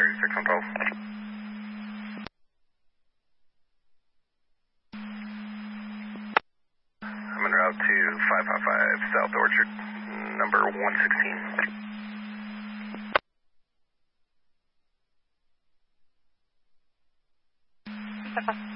36 on 12. I'm en route to 555 South Orchard, number 116. Okay.